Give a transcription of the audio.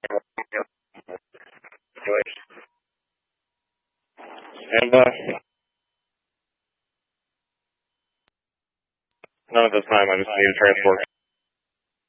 Stand by. None at this time. I just need a transport